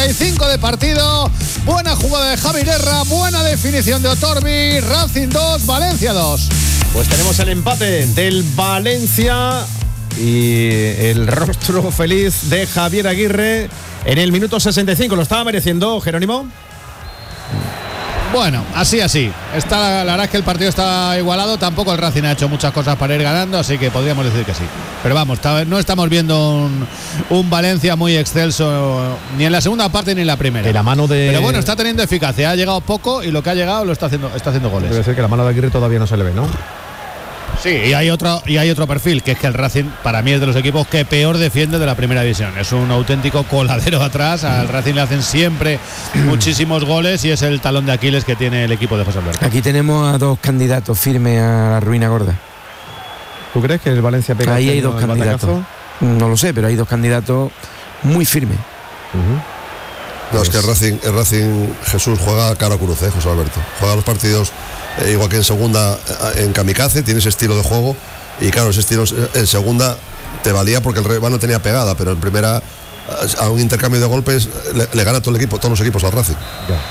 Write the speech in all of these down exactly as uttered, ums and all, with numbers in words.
sesenta y cinco de partido. Buena jugada de Javi Guerra, buena definición de Otorbi. Racing dos, Valencia dos. Pues tenemos el empate del Valencia y el rostro feliz de Javier Aguirre en el minuto sesenta y cinco. ¿Lo estaba mereciendo, Jerónimo? Bueno, así, así. Está, la verdad es que el partido está igualado. Tampoco el Racing ha hecho muchas cosas para ir ganando, así que podríamos decir que sí. Pero vamos, no estamos viendo un, un Valencia muy excelso ni en la segunda parte ni en la primera. De la mano de... Pero bueno, está teniendo eficacia. Ha llegado poco y lo que ha llegado lo está haciendo, está haciendo goles. Debe ser que la mano de Aguirre todavía no se le ve, ¿no? Sí, y hay otro y hay otro perfil, que es que el Racing para mí es de los equipos que peor defiende de la primera división. Es un auténtico coladero atrás. Al Racing le hacen siempre muchísimos goles y es el talón de Aquiles que tiene el equipo de José Alberto. Aquí tenemos a dos candidatos firmes a la ruina gorda. ¿Tú crees que el Valencia pega? Ahí hay dos candidatos. Batacazo? No lo sé, pero hay dos candidatos muy firmes. Uh-huh. No, es que el Racing, el Racing Jesús juega cara a cruz, ¿eh, José Alberto? Juega los partidos eh, igual que en segunda en kamikaze, tiene ese estilo de juego y claro, ese estilo en segunda te valía porque el rival no tenía pegada, pero en primera a un intercambio de golpes le, le gana todo el equipo, todos los equipos al Racing.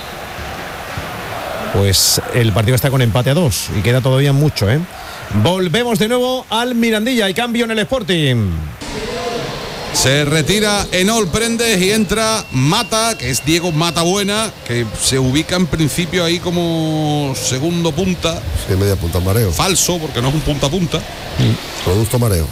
Ya. Pues el partido está con empate a dos y queda todavía mucho, ¿eh? Volvemos de nuevo al Mirandilla y cambio en el Sporting. Se retira Enol Prendes y entra Mata, que es Diego Mata Buena, que se ubica en principio ahí como segundo punta. Sí, media punta, mareo. Falso, porque no es un punta a punta. Mm. Producto mareo.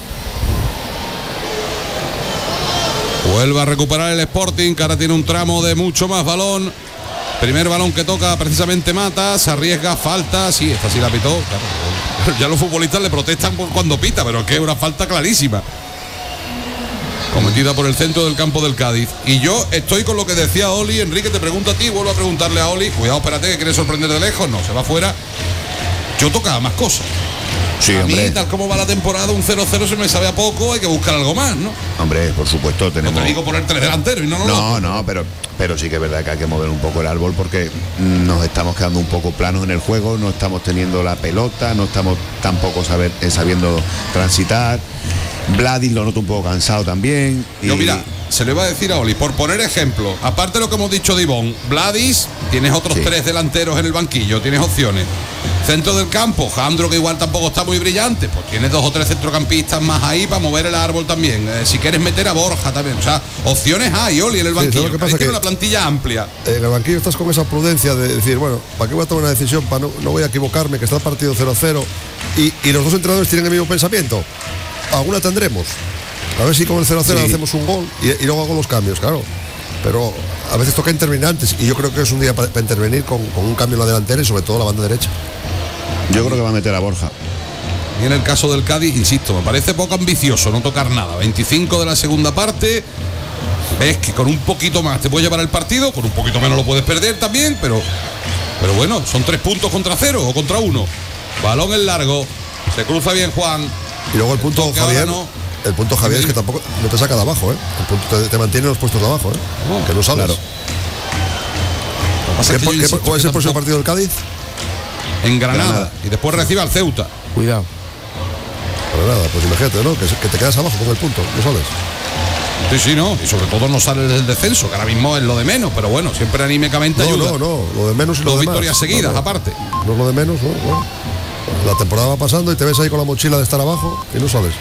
Vuelve a recuperar el Sporting, que ahora tiene un tramo de mucho más balón. Primer balón que toca precisamente Mata, se arriesga, falta, sí, esta sí la pitó. Claro, ya los futbolistas le protestan por cuando pita, pero es que es una falta clarísima. Cometida por el centro del campo del Cádiz. Y yo estoy con lo que decía Oli. Enrique, te pregunto a ti, vuelvo a preguntarle a Oli. Cuidado, espérate, que quiere sorprender de lejos. No, se va fuera. Yo tocaba más cosas. Sí, a hombre. mí, tal como va la temporada, un cero cero se me sabe a poco. Hay que buscar algo más, ¿no? Hombre, por supuesto, tenemos... No te digo poner tres delanteros. Y no, no, no, no, no, pero, pero sí que es verdad que hay que mover un poco el árbol porque nos estamos quedando un poco planos en el juego, no estamos teniendo la pelota, no estamos tampoco saber, sabiendo transitar. Vladis lo noto un poco cansado también. Y... Yo, mira, se le va a decir a Oli, por poner ejemplo, aparte de lo que hemos dicho de Ivón, Vladis, tienes otros sí. tres delanteros en el banquillo, tienes opciones. Centro del campo, Jandro, que igual tampoco está muy brillante, pues tienes dos o tres centrocampistas más ahí para mover el árbol también. Eh, si quieres meter a Borja también, o sea, opciones hay, Oli, en el banquillo. Sí, que pasa tiene que una plantilla amplia. En el banquillo estás con esa prudencia de decir, bueno, ¿para qué voy a tomar una decisión? Para no, no voy a equivocarme, que está el partido cero cero. Y, y los dos entrenadores tienen el mismo pensamiento. Alguna tendremos. A ver si con el cero cero sí. hacemos un gol y, y luego hago los cambios, claro. Pero a veces toca intervenir antes y yo creo que es un día para, para intervenir con, con un cambio en la delantera y sobre todo la banda derecha. Yo creo que va a meter a Borja. Y en el caso del Cádiz, insisto, me parece poco ambicioso no tocar nada. veinticinco de la segunda parte. Ves que con un poquito más te puede llevar el partido, con un poquito menos lo puedes perder también, pero, pero bueno, son tres puntos contra cero o contra uno. Balón en largo, se cruza bien Juan. Y luego el punto, Javier, no. el punto Javier es que tampoco no te saca de abajo, ¿eh? El punto te, te mantiene los puestos de abajo, ¿eh? No, que no sales. Claro. ¿Qué, ¿qué, ¿qué, ¿Cuál es el próximo partido del Cádiz? En Granada, Granada. Y después recibe al Ceuta. Cuidado. Granada, pues imagínate, ¿no? Que, que te quedas abajo con el punto, no sales. Sí, sí, no. Y sobre todo no sales del descenso, que ahora mismo es lo de menos, pero bueno, siempre anímicamente no, ayuda. No, no, lo de menos y lo Dos de victorias más. seguidas, no, no. aparte. No es lo de menos, ¿no? Bueno. La temporada va pasando y te ves ahí con la mochila de estar abajo y no sales.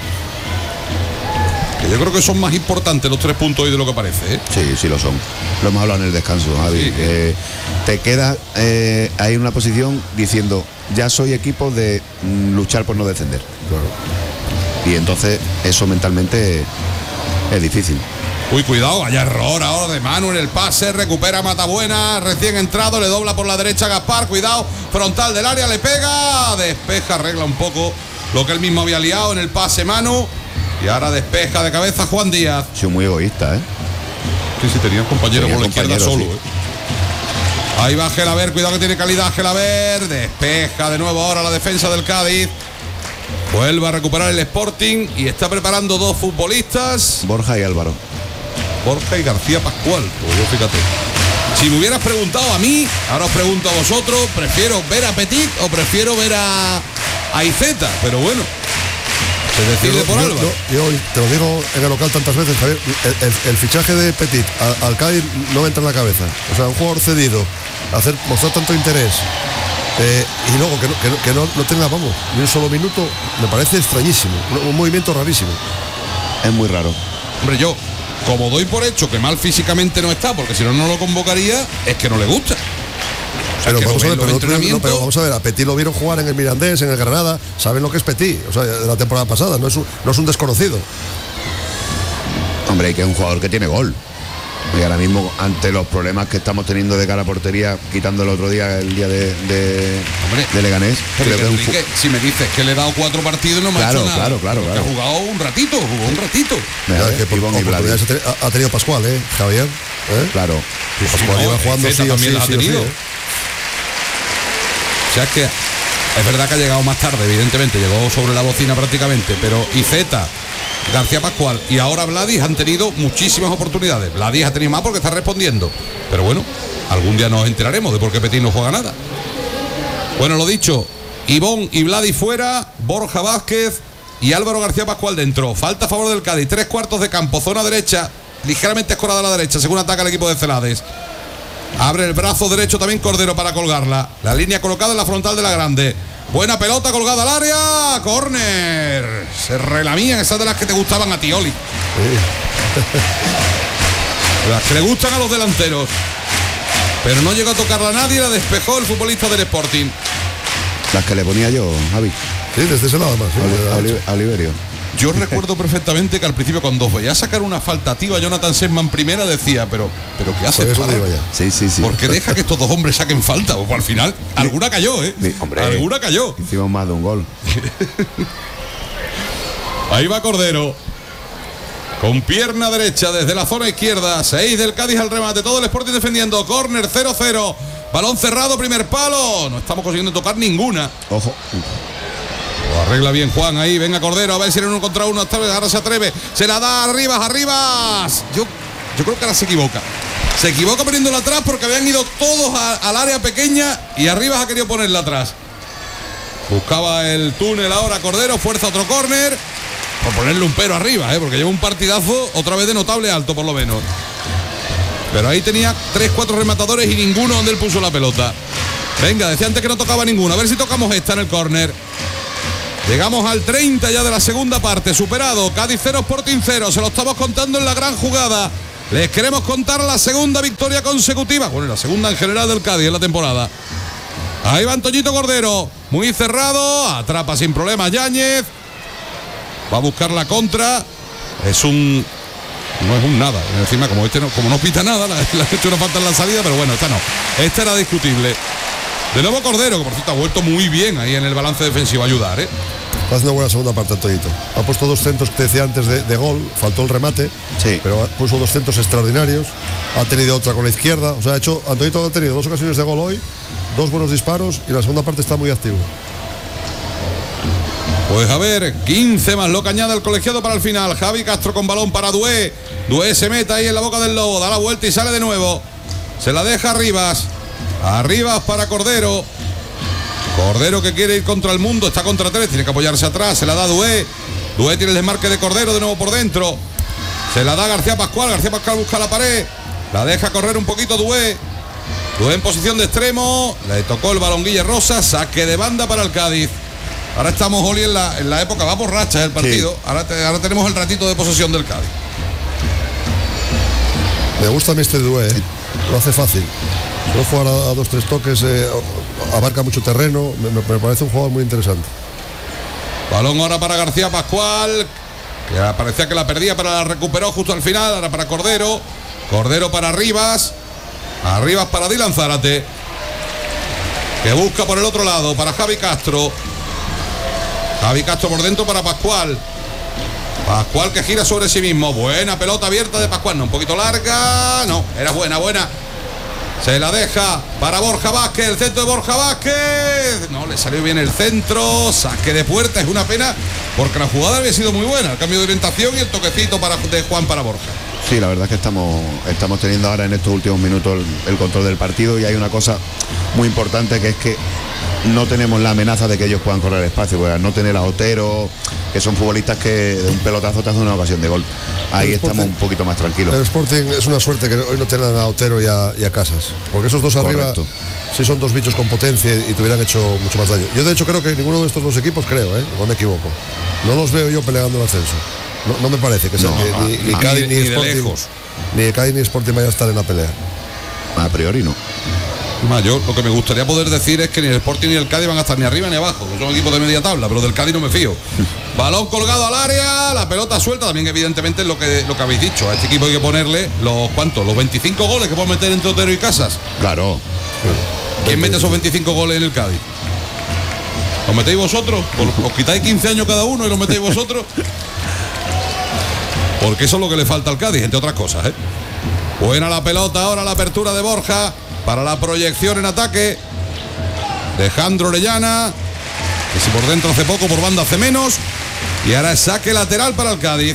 Que yo creo que son más importantes los tres puntos hoy de lo que parece, ¿eh? Sí, sí lo son. Lo hemos hablado en el descanso, Javi. Sí. Eh, te quedas eh, ahí en una posición diciendo, ya soy equipo de mm, luchar por no descender. Claro. Y entonces eso mentalmente es difícil. Uy, cuidado, vaya error ahora de Manu en el pase, recupera Matabuena, recién entrado, le dobla por la derecha a Gaspar, cuidado, frontal del área, le pega, despeja, arregla un poco lo que él mismo había liado en el pase Manu, y ahora despeja de cabeza Juan Díaz. Ha sido muy egoísta, ¿eh? Sí, sí, tenía un compañero tenía por la izquierda solo, sí. ¿eh? Ahí va Gelaber, cuidado que tiene calidad Gelaber, despeja de nuevo ahora la defensa del Cádiz. Vuelve a recuperar el Sporting y está preparando dos futbolistas. Borja y Álvaro. Borja y García Pascual, pues yo fíjate. Si me hubieras preguntado a mí, ahora os pregunto a vosotros, ¿prefiero ver a Petit o prefiero ver a, a Iceta? Pero bueno, Se decide yo, por yo, Álvaro. Yo, yo te lo digo en el local tantas veces, Javier, el, el, el fichaje de Petit al, al Cádiz no me entra en la cabeza. O sea, un jugador cedido, hacer, mostrar tanto interés eh, y luego que, no, que, no, que no, no tenga, vamos, ni un solo minuto, me parece extrañísimo, un, un movimiento rarísimo. Es muy raro. Hombre, yo, como doy por hecho que mal físicamente no está, porque si no, no lo convocaría, es que no le gusta. O sea, Pero que vamos, lo a ver, ven los pero, no, no, pero entrenamientos. vamos a ver, a Petit lo vieron jugar en el Mirandés, en el Granada, saben lo que es Petit, o sea, de la temporada pasada, no es un, no es un desconocido. Hombre, que es un jugador que tiene gol. Y ahora mismo, ante los problemas que estamos teniendo de cara a portería, quitando el otro día, el día de, de, Hombre, de Leganés, Pero creo que es un Enrique, fu- si me dices que le he dado cuatro partidos y no me Claro, ha hecho nada. claro, claro, Porque claro. Ha jugado un ratito, jugó un ratito. Mira, Ya, eh, que por, Ivonne y oportunidades Vladi. ha, ha tenido Pascual, ¿eh, Javier? ¿Eh? Claro. Pascual no, lleva jugando Zeta sí o también sí, las ha sí o sí, tenido. ¿eh? O sea, es que es verdad que ha llegado más tarde, evidentemente, llegó sobre la bocina prácticamente, pero Iceta, García Pascual y ahora Vladis han tenido muchísimas oportunidades. Vladis ha tenido más porque está respondiendo. Pero bueno, algún día nos enteraremos de por qué Petit no juega nada. Bueno, lo dicho, Ivonne y Vladis fuera, Borja Vázquez y Álvaro García Pascual dentro. Falta a favor del Cádiz, tres cuartos de campo, zona derecha, ligeramente escorada a la derecha, según ataca el equipo de Celades. Abre el brazo derecho también Cordero para colgarla. La línea colocada en la frontal de la grande. Buena pelota colgada al área. Córner. Se relamían esas de las que te gustaban a ti, Oli. Las que le gustan a los delanteros. Pero no llegó a tocarla a nadie. La despejó el futbolista del Sporting. Las que le ponía yo, Javi. Sí, desde ese lado más. Sí, A de Oli- derecha. a Oliverio. Yo recuerdo perfectamente que al principio cuando veía sacar una faltativa Jonathan Sesman primera decía, pero, pero ¿qué hace? Por eso para? digo ya. Sí, sí, sí. ¿Por qué deja que estos dos hombres saquen falta? Pues al final, alguna cayó, ¿eh? Sí, hombre. Alguna cayó. Hicimos más de un gol. Ahí va Cordero. Con pierna derecha desde la zona izquierda. seis del Cádiz al remate. Todo el Sporting defendiendo. Córner cero cero. Balón cerrado, primer palo. No estamos consiguiendo tocar ninguna. Ojo. Lo arregla bien Juan ahí. Venga Cordero. A ver si en uno contra uno. Ahora se atreve. Se la da arriba, arriba. Yo, yo creo que ahora se equivoca. Se equivoca poniéndola atrás porque habían ido todos a- al área pequeña y arriba ha querido ponerla atrás. Buscaba el túnel ahora Cordero. Fuerza otro córner. Por ponerle un pero arriba, ¿eh? Porque lleva un partidazo otra vez de notable alto por lo menos. Pero ahí tenía tres, cuatro rematadores y ninguno donde él puso la pelota. Venga, decía antes que no tocaba ninguno. A ver si tocamos esta en el córner. Llegamos al treinta ya de la segunda parte. Superado. Cádiz cero, Sporting cero. Se lo estamos contando en la gran jugada. Les queremos contar la segunda victoria consecutiva. Bueno, la segunda en general del Cádiz en la temporada. Ahí va Antoñito Cordero. Muy cerrado. Atrapa sin problema Yáñez. Va a buscar la contra. Es un... No es un nada. Encima, como este no, como no pita nada, le ha hecho una falta en la salida, pero bueno, esta no. Esta era discutible. De nuevo Cordero, que por cierto ha vuelto muy bien ahí en el balance defensivo a ayudar, ¿eh? Está haciendo buena segunda parte, Antoñito. Ha puesto dos centros que te decía antes de, de gol, faltó el remate, Sí. pero ha- puso dos centros extraordinarios. Ha tenido otra con la izquierda. O sea, ha hecho, Antoñito ha tenido dos ocasiones de gol hoy, dos buenos disparos y la segunda parte está muy activo. Pues a ver, quince más lo que añade el colegiado para el final. Javi Castro con balón para Dué. Dué se mete ahí en la boca del lobo, da la vuelta y sale de nuevo. Se la deja Arribas. Arribas para Cordero. Cordero que quiere ir contra el mundo, está contra tres, tiene que apoyarse atrás, se la da Dué. Dué tiene el desmarque de Cordero de nuevo por dentro. Se la da García Pascual, García Pascual busca la pared. La deja correr un poquito Dué. Dué en posición de extremo. Le tocó el balón Guille Rosa, saque de banda para el Cádiz. Ahora estamos, Oli, en la, en la época, va por rachas el partido. Sí. Ahora, te- ahora tenemos el ratito de posesión del Cádiz. Me gusta a mí este Dué, ¿eh? Lo hace fácil. Puede jugar a, a dos, tres toques, eh, abarca mucho terreno. Me, me- me parece un jugador muy interesante. Balón ahora para García Pascual, que parecía que la perdía, pero la recuperó justo al final. Ahora para Cordero. Cordero para Arribas. Arribas para Dylan Zárate, que busca por el otro lado para Javi Castro. Javi Castro por dentro para Pascual. Pascual que gira sobre sí mismo. Buena pelota abierta de Pascual. No, un poquito larga. No, era buena, buena. Se la deja para Borja Vázquez. El centro de Borja Vázquez. No, le salió bien el centro. Saque de puerta. Es una pena porque la jugada había sido muy buena. El cambio de orientación y el toquecito para, de Juan para Borja. Sí, la verdad es que estamos, estamos teniendo ahora en estos últimos minutos el, el control del partido, y hay una cosa muy importante, que es que no tenemos la amenaza de que ellos puedan correr espacio, pues, no tener a Otero, que son futbolistas que de un pelotazo te hacen una ocasión de gol. Ahí El estamos Sporting- un poquito más tranquilos. El Sporting es una suerte que hoy no tengan a Otero y a, y a Casas, porque esos dos arriba Correcto. sí son dos bichos con potencia y te hubieran hecho mucho más daño. Yo de hecho creo que ninguno de estos dos equipos, creo, ¿eh? No me equivoco, no los veo yo peleando el ascenso. No, no me parece que sea No, que ni, ni a- Cádiz ni- ni, ni de Sporting, lejos. ni Cádiz ni Sporting vaya a estar en la pelea. A priori no. Más, yo lo que me gustaría poder decir es que ni el Sporting ni el Cádiz van a estar ni arriba ni abajo, que son equipos de media tabla, pero del Cádiz no me fío. Balón colgado al área, la pelota suelta, también evidentemente es lo que, lo que habéis dicho. A este equipo hay que ponerle los ¿cuántos? Los veinticinco goles que pueden meter entre Otero y Casas. Claro. ¿Quién mete esos veinticinco goles en el Cádiz? ¿Los metéis vosotros? ¿Os, os quitáis quince años cada uno y los metéis vosotros? Porque eso es lo que le falta al Cádiz, entre otras cosas, ¿eh? Buena la pelota, ahora la apertura de Borja para la proyección en ataque de Jandro Orellana, que si por dentro hace poco, por banda hace menos, y ahora es saque lateral para el Cádiz.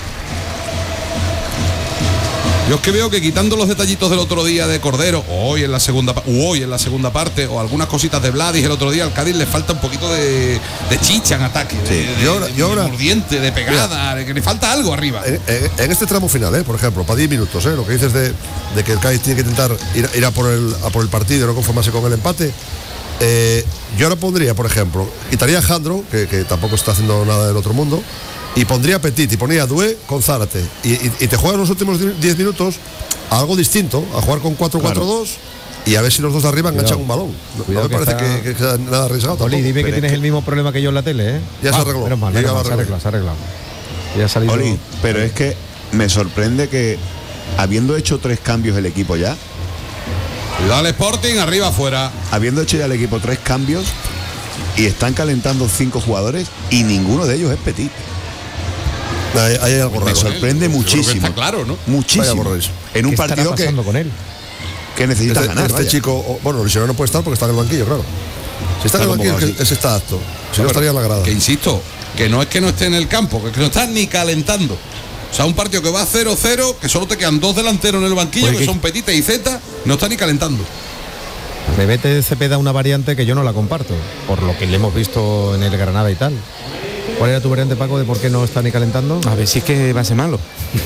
Yo es que veo que quitando los detallitos del otro día de Cordero, o hoy en la segunda pa- u hoy en la segunda parte, o algunas cositas de Vladis el otro día, al Cádiz le falta un poquito de, de chicha en ataque, de, de, Y ahora- de- y ahora- de mordiente, de pegada, de que le falta algo arriba. En, en- en este tramo final, ¿eh? Por ejemplo, para diez minutos, ¿eh? Lo que dices de, de que el Cádiz tiene que intentar ir, ir a, por el, a por el partido y no conformarse con el empate. Eh, yo ahora pondría, por ejemplo, quitaría a Jandro, que, que tampoco está haciendo nada del otro mundo, y pondría a Petit y ponía a Doué con Zárate. Y, y- y te juegas los últimos diez minutos a algo distinto, a jugar con cuatro cuatro dos y a ver si los dos de arriba enganchan un balón. No, Cuidado no me que parece está- que, que sea nada arriesgado. Oli, tampoco. dime que pero es tienes que- el mismo problema que yo en la tele, ¿eh? Ya se Ah, arregló, Menos mal, ya menos lo mal, se ha arregló. arreglado, se ha arreglado. Ya ha salido. Oli, pero es que me sorprende que, habiendo hecho tres cambios el equipo ya, Cuidado al Sporting, arriba afuera. habiendo hecho ya el equipo tres cambios, y están calentando cinco jugadores, y ninguno de ellos es Petit. Ahí, ahí hay algo Me raro. sorprende Yo creo que muchísimo. está claro, ¿no? Muchísimo. Vaya borracho. En un ¿Qué estará partido que, pasando con él? que necesita Este, ganar. este vaya. chico, o- bueno, Luciano no puede estar porque está en el banquillo, claro. Si está en el Está banquillo como es que ese está apto. Si no estaría en la grada. Que insisto, que no es que no esté en el campo, que es que no está ni calentando. O sea, un partido que va cero cero, que solo te quedan dos delanteros en el banquillo, Oye, que ¿qué- son Petita y Zeta, no está ni calentando. Rebete Cepeda una variante que yo no la comparto, por lo que le hemos visto en el Granada y tal. ¿Cuál era tu variante, Paco, de por qué no está ni calentando? A ver si es que va a ser malo.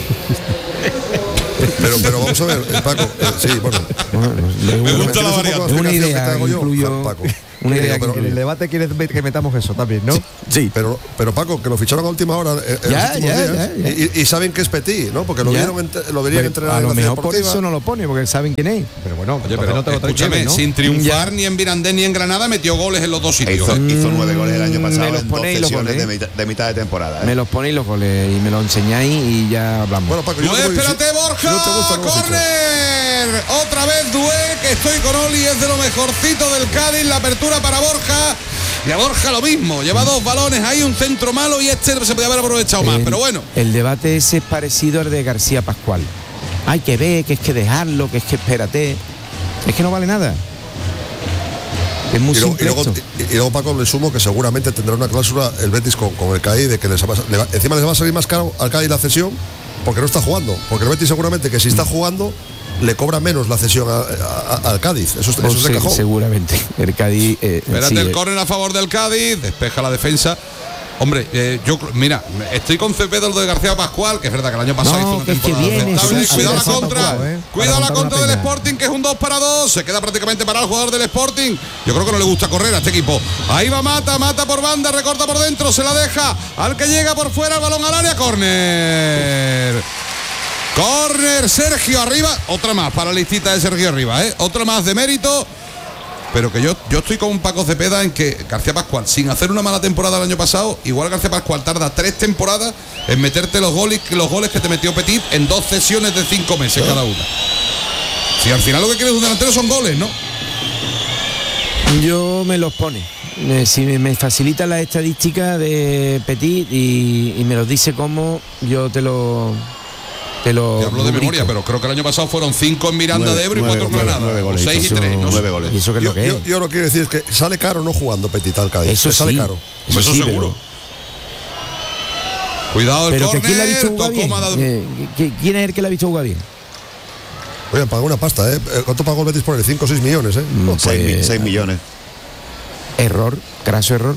Pero, pero vamos a ver, eh, Paco, eh, sí, bueno. Bueno, no, Me es gusta la una- variante. es una explicación que te idea hago que yo, incluyo. Paco. Una idea Pero- que En el debate quieres que metamos eso también, ¿no? Sí. Pero, pero Paco, que lo ficharon a última hora eh, en Ya, los últimos ya, días, ya, ya. Y, y saben que es Petit, ¿no? Porque lo Ya. vieron, entre- lo verían Pero entrenar a en lo la mejor ciudad por deportiva. eso no lo pone, porque saben quién es. Pero bueno, Oye, entonces pero no te lo traes escúchame, chévere, ¿no? sin triunfar ni en Mirandés ni en Granada, metió goles en los dos E sitios. hizo, ¿eh? hizo nueve goles el año Mm, pasado me los en dos ponéis los sesiones goles, de, ¿eh? mitad, de mitad de temporada. ¿eh? Me los ponéis los goles y me los enseñáis y ya hablamos. Bueno, Paco, yo Dué, te voy a decir- espérate, Borja. si no te gusta, no lo fichas. ¡Córner! Otra vez Dué, que estoy con Oli, es de lo mejorcito del Cádiz. La apertura para Borja. Y a Borja lo mismo. Lleva dos balones ahí, un centro malo y este se podía haber aprovechado más. El- Pero bueno. El debate ese es parecido al de García Pascual. Hay que ver, que es que dejarlo, que es que espérate. Es que no vale nada. Es muy Y luego, y, simple luego, esto. y- y luego, Paco, le sumo que seguramente tendrá una cláusula el Betis con, con el Cádiz de que les va, le va- encima les va a salir más caro al Cádiz la cesión porque no está jugando. Porque el Betis seguramente que si está jugando le cobra menos la cesión a- a- al Cádiz. Eso, es- Pues eso es de sí, cajón. seguramente. El Cádiz. eh, Espérate sí, el eh, córner a favor del Cádiz. Despeja la defensa. Hombre, eh, yo mira, estoy con Cepeda lo de García Pascual, que es verdad que el año pasado No, hizo una que es que temporada viene, aceptable. sí, Cuidado sí, la García contra, Pascual, ¿eh? cuidado Para la contar contra una del pena. Sporting, que es un dos para dos. Se queda prácticamente parado el jugador del Sporting. Yo creo que no le gusta correr a este equipo. Ahí va Mata, Mata por banda, recorta por dentro, se la deja al que llega por fuera, el balón al área, córner. Córner, Sergio arriba. Otra más para la listita de Sergio arriba, ¿eh? Otra más de mérito. Pero que yo, yo estoy con Paco Cepeda en que García Pascual, sin hacer una mala temporada el año pasado, igual García Pascual tarda tres temporadas en meterte los goles, los goles que te metió Petit en dos sesiones de cinco meses cada una. Si al final lo que quieres de un delantero son goles, ¿no? Yo me los pone. Eh, si me, me facilita la estadística de Petit y, y me los dice cómo, yo te lo. Te lo. Te hablo de rubrico. memoria, pero creo que el año pasado fueron cinco en Miranda Nueve- de Ebro y nueve- cuatro en nueve- Granada. nueve O goles, seis y eso- tres, no sé. nueve goles. ¿Y eso qué es Yo, lo que yo- es? yo lo que quiero decir es que sale caro no jugando Petit al Cádiz. Eso Le sale sí. caro. Eso sí, seguro. pero- Cuidado el Pero que córner. ¿quién le ha visto jugar tocó bien? Mada- Eh, ¿qui- ¿Quién es el que le ha visto jugar bien? Oye, pagó una pasta, ¿eh? ¿Cuánto pagó el Betis por él? cinco o seis millones, ¿eh? Mm, pues, seis millones. Error, craso error.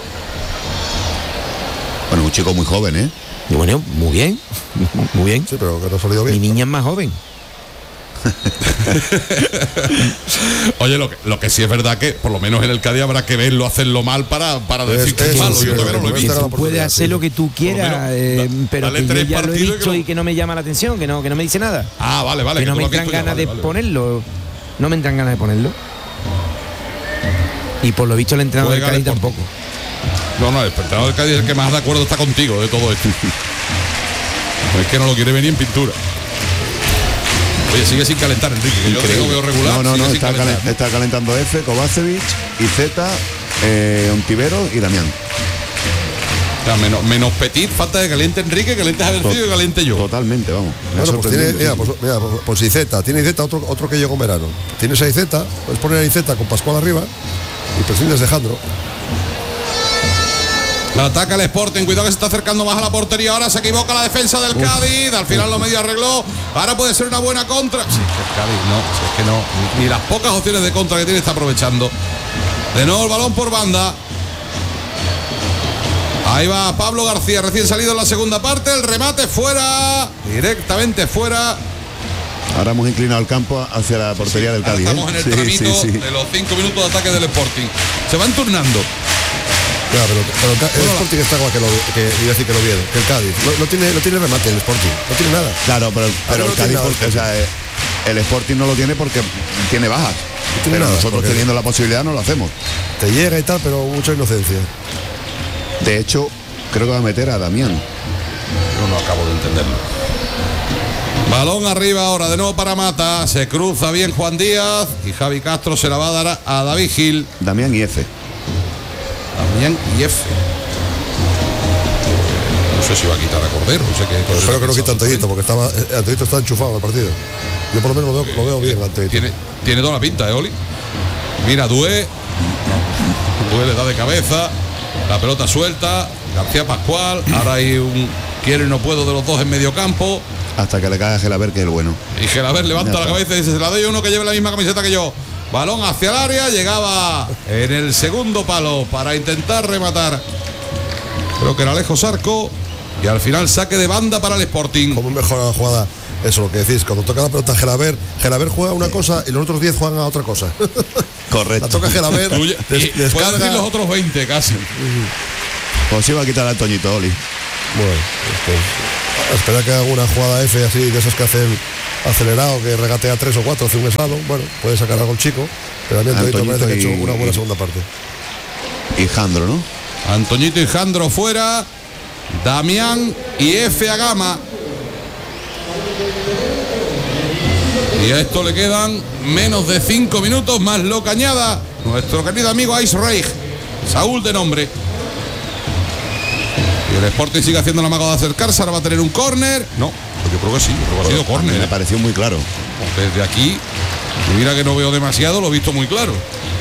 Bueno, un chico muy joven, ¿eh? Y bueno, muy bien, muy bien. Sí, pero que no ha salido Mi bien. niña es más joven. Oye, lo que, lo que sí es verdad que por lo menos en el Cádiz habrá que verlo hacerlo mal para, para Es- decir que es eso malo. sí, Yo todavía no lo he pero visto. esta era la Tú puedes oportunidad, hacer sí. lo que tú quieras, menos, eh, da- pero dale que yo tres ya lo he partidos y que visto lo- y que no me llama la atención, que no, que no me dice nada. Ah, vale, vale. que no tú me lo has entran visto ya, ganas vale, de vale. ponerlo. No me entran ganas de ponerlo. Y por lo visto el entrenador del Juega Cádiz el tampoco. No, no, el entrenador del Cádiz es el que más de acuerdo está contigo de todo esto. Es que no lo quiere venir en pintura. Oye, sigue sin calentar, Enrique, que yo te lo veo regular. No, no, sigue no, sin está, calentar. calen- está calentando F, Kovacevic, Izeta, eh, Ontivero y Damián. O sea, menos, menos Petit, falta de caliente Enrique, caliente Javercillo y caliente yo. Totalmente, vamos. Me ha Bueno, pues tiene, sorprendido, mira, sí, pues, mira, pues, pues Izeta, tiene Izeta, otro, otro que llegó en verano. Tienes a Izeta, puedes poner a Izeta con Pascual arriba y prescindes de Jandro. La ataca el Sporting, cuidado que se está acercando más a la portería. Ahora se equivoca la defensa del Cádiz. Al final lo medio arregló. Ahora puede ser una buena contra. Sí, es que el Cádiz no, sí, es que no. Ni, ni las pocas opciones de contra que tiene está aprovechando. De nuevo el balón por banda. Ahí va Pablo García, recién salido en la segunda parte. El remate fuera. Directamente fuera. Ahora hemos inclinado el campo hacia la portería del Ahora Cádiz. estamos en ¿eh? el Sí, tramito sí, sí. de los cinco minutos de ataque del Sporting. Se van turnando. Ya, pero, pero el Ca- el Sporting está igual que, lo, que iba a decir que lo vieron, que el Cádiz. No, no tiene, no tiene remate el Sporting, no tiene nada. Claro, pero, pero no el tiene Cádiz, nada. porque, o sea, eh, el Sporting no lo tiene porque tiene bajas. tiene Pero nada, nosotros porque- teniendo la posibilidad no lo hacemos. Te llega y tal, pero mucha inocencia. De hecho, creo que va a meter a Damián. Yo no acabo de entenderlo. Balón arriba ahora, de nuevo para Mata. Se cruza bien Juan Díaz y Javi Castro se la va a dar a David Gil. Damián y F. También y F. No sé si va a quitar a Cordero. No sé qué. Pero espero que no quite a Antoñito, porque estaba, eh, Antoñito está enchufado en el partido. Yo por lo menos lo veo, lo veo bien, Antoñito. Tiene, tiene toda la pinta, ¿eh, Oli? Mira, Dué. Dué le da de cabeza. La pelota suelta. García Pascual. Ahora hay un quiero y no puedo de los dos en medio campo. Hasta que le caiga Gelaber, que es el bueno. Y Gelaber levanta Ya la está. cabeza y dice, se la doy a uno que lleve la misma camiseta que yo. Balón hacia el área, llegaba en el segundo palo para intentar rematar. Creo que era lejos arco. Y al final saque de banda para el Sporting. Como mejora la jugada, eso lo que decís, cuando toca la pelota Gelaber, Gelaber juega una cosa y los otros diez juegan a otra cosa. Correcto. La toca Gelaber, Fluye- des- y puedes decir los descarga. otros veinte casi. Pues iba a quitar al Toñito, Oli. Bueno, este, espera que haga una jugada F así, de esas que hacen acelerado, que regatea tres o cuatro, hace un slalom. Bueno, puede sacar algo el chico, pero a mí Antoñito me Antoñito parece que ha hecho y- una buena segunda parte. Y Jandro, ¿no? Antoñito y Jandro fuera. Damián y F a Gama. Y a esto le quedan menos de cinco minutos más lo que añada nuestro querido amigo Ice Reich, Saúl de nombre. Y el Sporting sigue haciendo la amago de acercarse. Ahora va a tener un córner. No, yo creo que sí, yo creo que ha sido A mí córner. me ¿eh? pareció muy claro. Desde aquí, mira que no veo demasiado, lo he visto muy claro.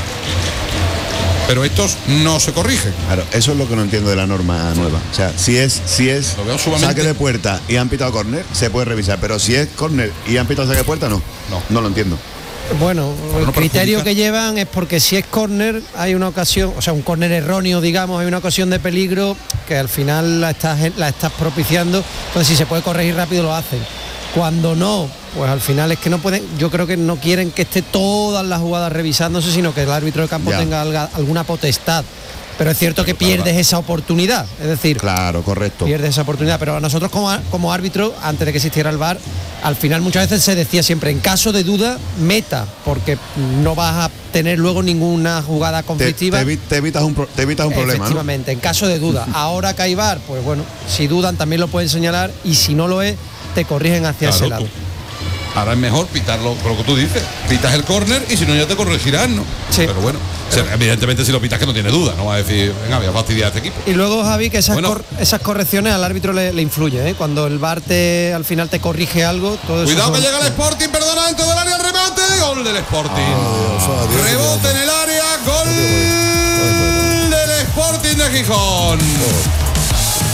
Pero estos no se corrigen. Claro, eso es lo que no entiendo de la norma nueva. O sea, si es, si es Lo veo sumamente- saque de puerta y han pitado córner, se puede revisar. Pero si es córner y han pitado saque de puerta, no. No. No lo entiendo. Bueno, el no criterio perjudica. que llevan es porque si es córner hay una ocasión, o sea, un córner erróneo, digamos, hay una ocasión de peligro que al final la estás, la estás propiciando, entonces si se puede corregir rápido lo hacen. Cuando no, pues al final es que no pueden, yo creo que no quieren que esté todas las jugadas revisándose, sino que el árbitro de campo Ya. tenga alga- alguna potestad. Pero es cierto que pierdes esa oportunidad, es decir, Claro, correcto. pierdes esa oportunidad, pero a nosotros como, a- como árbitro, antes de que existiera el V A R, al final muchas veces se decía siempre, en caso de duda, meta, porque no vas a tener luego ninguna jugada Te, conflictiva. te evi- te evitas un, pro- te evitas un problema, ¿no? Efectivamente, en caso de duda. Ahora que hay V A R, pues bueno, si dudan también lo pueden señalar y si no lo es, te corrigen hacia Claro, ese lado. tú- Ahora es mejor pitarlo, por lo que tú dices. Pitas el córner y si no ya te corregirán, ¿no? Sí. Pero bueno, o sea, evidentemente si lo pitas que no tiene duda, no va a decir, venga, voy a fastidiar a este equipo. Y luego, Javi, que esas, Bueno. cor- esas correcciones al árbitro le, le influye, ¿eh? Cuando el V A R te, al final te corrige algo, todo eso. Cuidado que son- llega el Sporting, perdona, dentro del área, el remate, gol del Sporting. Adiós, adiós, Rebote en el área, gol del Sporting de Gijón.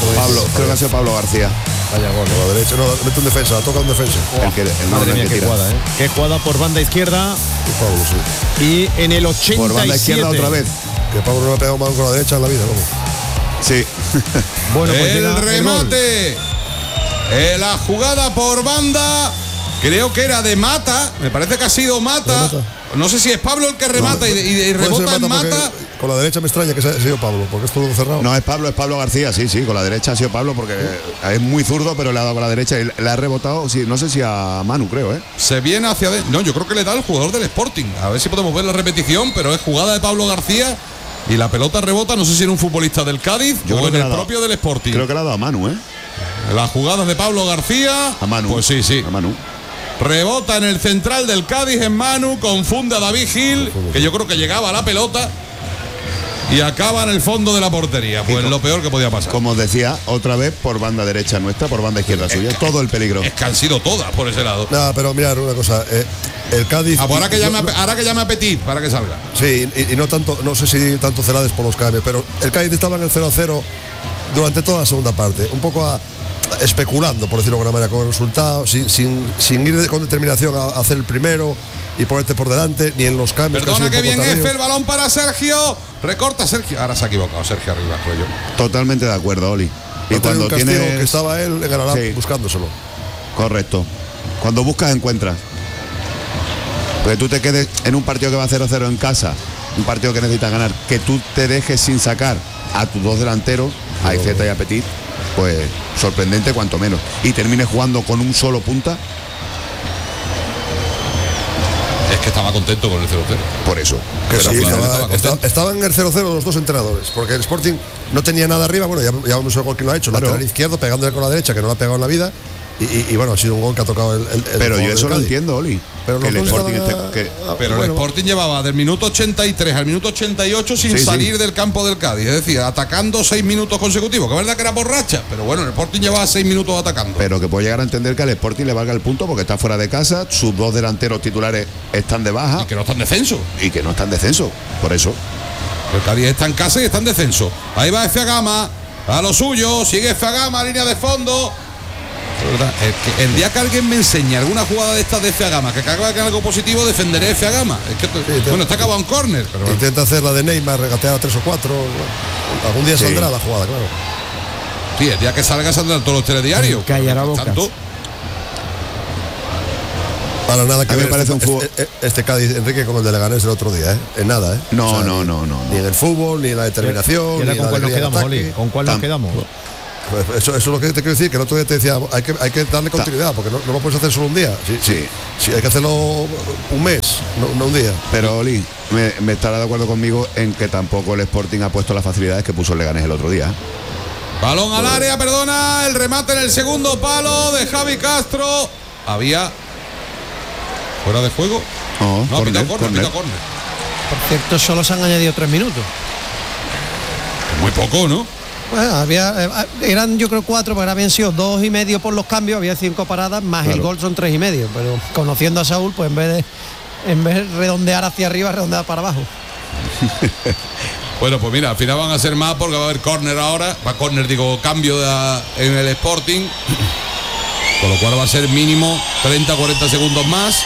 Pablo, creo que ha sido Pablo García. Vaya gol. A la derecha, no, mete un defensa, toca un defensa. El que, el Madre orden mía, que qué tira. jugada, ¿eh? Qué jugada por banda izquierda. Y Pablo, sí. Y en el ochenta y siete. Por banda izquierda otra vez. Que Pablo no ha pegado más con la derecha en la vida, vamos. Sí. Bueno, pues el llega el gol. remate. Eh, la jugada por banda. Creo que era de Mata. Me parece que ha sido Mata. Mata. No sé si es Pablo el que remata y, y- y Puede ser rebota en porque Mata. Con la derecha me extraña que sea sido Pablo, porque es todo cerrado. No es Pablo, es Pablo García, sí, sí, con la derecha ha sido Pablo porque es muy zurdo, pero le ha dado con la derecha y le ha rebotado, sí, no sé si a Manu, creo, ¿eh? Se viene hacia adentro. No, yo creo que le da al jugador del Sporting. A ver si podemos ver la repetición, pero es jugada de Pablo García y la pelota rebota. No sé si era un futbolista del Cádiz Yo o creo en que le el ha dado- propio del Sporting. Creo que le ha dado a Manu, ¿eh? Las jugadas de Pablo García. A Manu. Pues sí, sí. A Manu. Rebota en el central del Cádiz en Manu, confunde a David Gil, que yo creo que llegaba a la pelota y acaba en el fondo de la portería. Pues Y co- lo peor que podía pasar. Como os decía, otra vez por banda derecha nuestra, por banda izquierda suya, todo el peligro. Es que han sido todas por ese lado. Nada, pero mirad una cosa. eh, el Cádiz. Ah, pues ahora que llame, no- a, ahora que llame a Petit para que salga. Sí, y, y no tanto, no sé si tanto Celades por los cambios, pero el Cádiz estaba en el cero a cero durante toda la segunda parte, un poco a- especulando, por decirlo de alguna manera, con el resultado, sin, sin, sin ir de- con determinación a, a hacer el primero y ponerte por delante, ni en los cambios. Perdona han que sido un bien poco F, el tardíos. balón para Sergio. Recorta Sergio. Ahora se ha equivocado Sergio arriba, creo yo. Totalmente de acuerdo, Oli. Y Ha tenido cuando un castigo tienes. que estaba él en Granada Sí. buscándoselo. Correcto. Cuando buscas, encuentras. Porque tú te quedes en un partido que va cero cero en casa, un partido que necesitas ganar, que tú te dejes sin sacar a tus dos delanteros, a Iceta y a Petit, pues sorprendente cuanto menos. Y termines jugando con un solo punta, Es que estaba contento con el cero cero. por eso. Que Pero sí, claro, estaba, estaba contento. estaba- estaban en el cero cero los dos entrenadores, porque el Sporting no tenía nada arriba. Bueno, ya, ya vamos a ver quién lo ha hecho, Claro. lateral izquierdo, pegándole con la derecha, que no la ha pegado en la vida. Y, y- y bueno, ha sido un gol que ha tocado el. el- el Pero jugador yo eso del lo Cádiz. entiendo, Oli. Pero que los el dos Sporting estaban esté- a- que- a- Pero bueno, el Sporting llevaba del minuto ochenta y tres al minuto ochenta y ocho sin Sí, sí. salir del campo del Cádiz. Es decir, atacando seis minutos consecutivos. Que es verdad que era por racha, pero bueno, el Sporting llevaba seis minutos atacando. Pero que puedo llegar a entender que al Sporting le valga el punto porque está fuera de casa, sus dos delanteros titulares están de baja Y que no está en descenso. y que no están en descenso. Por eso. El Cádiz está en casa y está en descenso. Ahí va F A Gama, a lo suyo, sigue F A Gama, línea de fondo. De verdad, el, que- el día que alguien me enseñe alguna jugada de estas de F A Gama, que caiga en algo positivo, defenderé F A Gama. Es que, te- bueno, está acabado en córner, pero bueno. Intenta hacer la de Neymar, regatear a tres o cuatro. Algún día Sí. saldrá la jugada, claro. Sí, el día que salga saldrán todos los telediarios. Callará Pero, bocas. tanto, Para nada que A mí me ver parece este, un fútbol- este, este Cádiz, Enrique, como el de Leganés el otro día, ¿eh? En nada, ¿eh? No, no, no, no, Ni no. en el fútbol, ni en la determinación. ¿Y ahora ni en con la cuál nos alegría en quedamos, ataque. Oli? ¿Con cuál nos Tam- quedamos? Pues eso, eso es lo que te quiero decir, que el otro día te decía, hay que, hay que darle continuidad, porque no, no lo puedes hacer solo un día. Sí, Sí. sí, hay que hacerlo un mes, no, no un día. Pero Oli, me, me estará de acuerdo conmigo en que tampoco el Sporting ha puesto las facilidades que puso el Leganés el otro día. balón al área, perdona, el remate en el segundo palo de Javi Castro. Había fuera de juego. No, No, ha pitado córner, córner, ha córner. pitado córner. Por cierto, solo se han añadido tres minutos. Muy poco, ¿no? Bueno, había, eh, eran yo creo cuatro, porque habían sido dos y medio por los cambios, había cinco paradas, más el Claro. gol son tres y medio. Pero conociendo a Saúl, pues en vez de en vez de redondear hacia arriba, redondear para abajo. Bueno, pues mira, al final van a ser más porque va a haber córner ahora. Va córner, digo, cambio de- en el Sporting. Con lo cual va a ser mínimo treinta a cuarenta segundos más.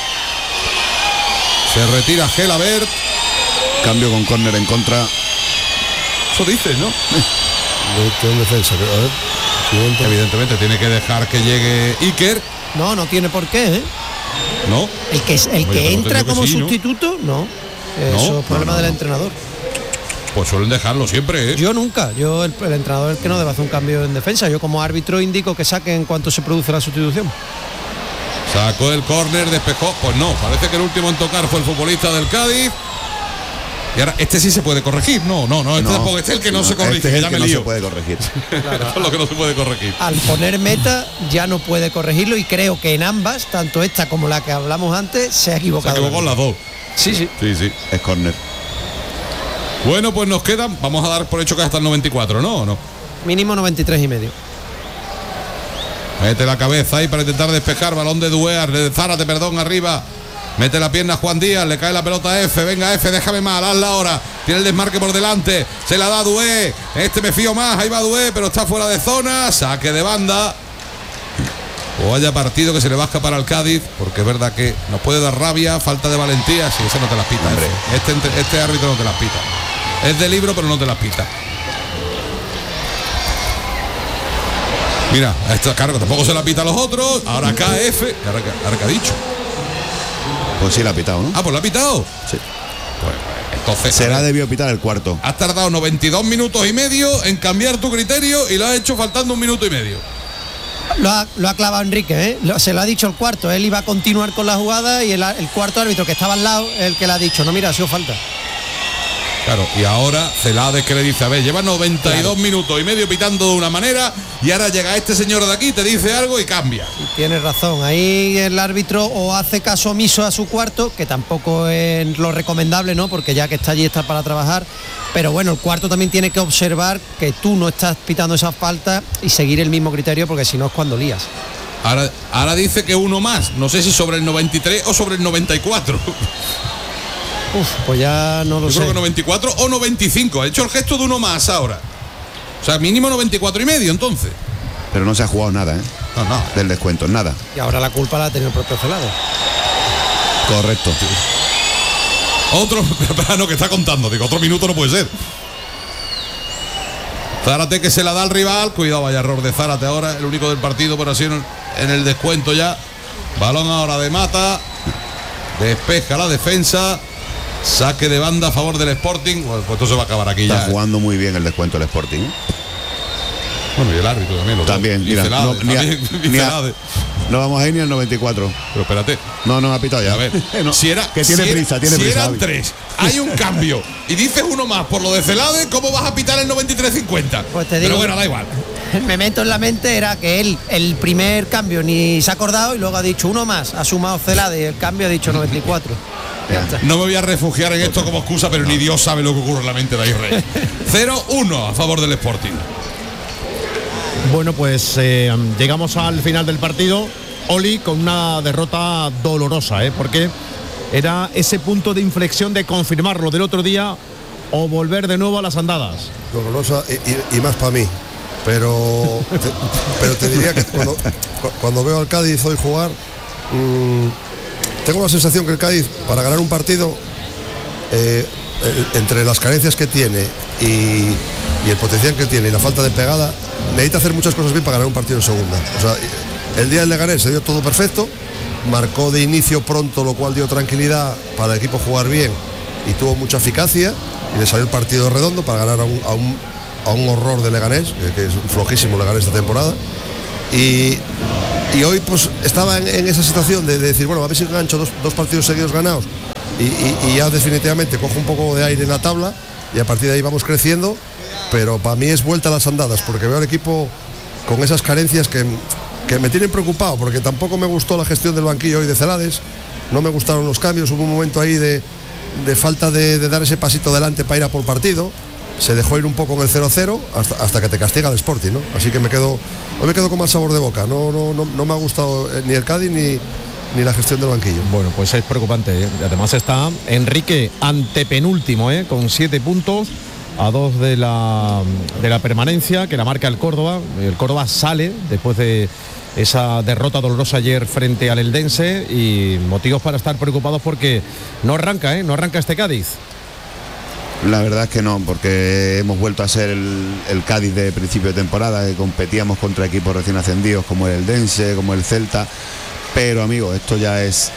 Se retira Gelabert. Cambio con córner en contra. Eso dices, ¿no? Tiene un defensa, pero, a ver. siguiente. Evidentemente tiene que dejar que llegue Iker, No, no tiene por qué, ¿eh? ¿no? El que, el Oye, que pero entra tengo que como sí, ¿no? sustituto, no. Eso No, es problema no, del no. entrenador. Pues suelen dejarlo siempre, ¿eh? Yo nunca, yo el, el entrenador es el que no debe hacer un cambio en defensa. Yo como árbitro indico que saque en cuanto se produce la sustitución. Sacó el córner, despejó. Pues no, parece que el último en tocar fue el futbolista del Cádiz. Y ahora, este sí se puede corregir. No, no, no, este No, tampoco, este es el que no, se corrige, este es el ya que me no lío. se puede corregir. Esto es lo que no se puede corregir. Al poner meta ya no puede corregirlo y creo que en ambas, tanto esta como la que hablamos antes, se ha Se equivocado. equivocó en las dos. Sí, sí. Sí, sí. Es córner. Bueno, pues nos quedan, vamos a dar por hecho que hasta el noventa y cuatro, ¿no? ¿O no? Mínimo noventa y tres y medio. Mete la cabeza ahí para intentar despejar, balón de Duear, de Zárate, perdón, arriba Mete la pierna Juan Díaz, le cae la pelota a F. Venga F, déjame mal, hazla ahora. Tiene el desmarque por delante, se la da a Dué. Este me fío más, ahí va Dué, pero está fuera de zona. Saque de banda. O haya partido que se le va a escapar al Cádiz, porque es verdad que nos puede dar rabia, falta de valentía. Si eso no te las pita, hombre. Este, este árbitro no te las pita. Es de libro, pero no te las pita. Mira, esto claro que tampoco se la pita a los otros. Ahora K F. Ahora, ahora que ha dicho. Pues sí la ha pitado, ¿no? Ah, pues la ha pitado. Sí. Pues, entonces. Será debió pitar el cuarto. Has tardado noventa y dos minutos y medio en cambiar tu criterio y lo has hecho faltando un minuto y medio. Lo ha, lo ha clavado Enrique, ¿eh? Lo, se lo ha dicho el cuarto. Él iba a continuar con la jugada y el, el cuarto árbitro que estaba al lado es el que le ha dicho, no, mira, ha sido falta. Claro, y ahora Celades que le dice, a ver, lleva noventa y dos claro. minutos y medio pitando de una manera y ahora llega este señor de aquí, te dice algo y cambia. Sí, tienes razón, ahí el árbitro o hace caso omiso a su cuarto, que tampoco es lo recomendable, ¿no? Porque ya que está allí está para trabajar, pero bueno, el cuarto también tiene que observar que tú no estás pitando esa falta y seguir el mismo criterio, porque si no es cuando lías. Ahora, ahora dice que uno más, no sé si sobre el noventa y tres o sobre el noventa y cuatro. Uf, pues ya no lo Yo sé. creo que noventa y cuatro o noventa y cinco. Ha hecho el gesto de uno más ahora. O sea, mínimo noventa y cuatro y medio entonces. Pero no se ha jugado nada, ¿eh? No, no. Del descuento, nada. Y ahora la culpa la ha tenido el propio Celades. Correcto. Otro, no, que está contando. Digo, otro minuto no puede ser. Zárate que se la da al rival. Cuidado, vaya error de Zárate ahora. El único del partido, pero así en, en el descuento ya. Balón ahora de Mata. Despeja la defensa. Saque de banda a favor del Sporting. Bueno, pues esto se va a acabar aquí. Está ya. Está jugando muy bien el descuento del Sporting. Bueno, y el árbitro también. Lo también, mira, Celades, no, también, ni a, ni a, no vamos a ir ni al noventa y cuatro. Pero espérate. No, no me ha pitado ya. A ver, no, si era, que tiene si prisa, era, tiene si prisa. eran Javi. Tres, hay un cambio y dices uno más por lo de Celades, ¿cómo vas a pitar el noventa y tres cincuenta? Pues te digo, pero bueno, da igual. El memento en la mente era que él, el primer cambio ni se ha acordado y luego ha dicho uno más, ha sumado Celades y el cambio ha dicho noventa y cuatro. No me voy a refugiar en esto como excusa, pero ni Dios sabe lo que ocurre en la mente de Aguirre. cero uno a favor del Sporting. Bueno, pues eh, llegamos al final del partido. Oli con una derrota dolorosa, ¿eh? Porque era ese punto de inflexión de confirmar lo del otro día o volver de nuevo a las andadas. Dolorosa y, y, y más para mí. Pero te, pero te diría que cuando, cuando veo al Cádiz hoy jugar, mmm, tengo la sensación que el Cádiz, para ganar un partido, eh, entre las carencias que tiene y, y el potencial que tiene y la falta de pegada, necesita hacer muchas cosas bien para ganar un partido en segunda. O sea, el día del Leganés se dio todo perfecto, marcó de inicio pronto, lo cual dio tranquilidad para el equipo jugar bien y tuvo mucha eficacia y le salió el partido redondo para ganar a un, a un, a un horror de Leganés, que es un flojísimo Leganés esta temporada. Y, y hoy pues estaba en, en esa situación de, de decir, bueno, a ver si engancho dos, dos partidos seguidos ganados y, y, y ya definitivamente cojo un poco de aire en la tabla y a partir de ahí vamos creciendo, pero para mí es vuelta a las andadas porque veo al equipo con esas carencias que, que me tienen preocupado, porque tampoco me gustó la gestión del banquillo hoy de Celades, no me gustaron los cambios, hubo un momento ahí de, de falta de, de dar ese pasito adelante para ir a por partido. Se dejó ir un poco en el cero cero hasta, hasta que te castiga el Sporting, ¿no? Así que me quedo, hoy me quedo con mal sabor de boca. No, no, no, no me ha gustado ni el Cádiz ni, ni la gestión del banquillo. Bueno, pues es preocupante, ¿eh? Además está Enrique antepenúltimo, ¿eh? Con siete puntos a dos de la, de la permanencia, que la marca el Córdoba. El Córdoba sale después de esa derrota dolorosa ayer frente al Eldense y motivos para estar preocupados porque no arranca, ¿eh? No arranca este Cádiz. La verdad es que no, porque hemos vuelto a ser el, el Cádiz de principio de temporada, que competíamos contra equipos recién ascendidos como el Eldense, como el Celta, pero amigo, esto ya es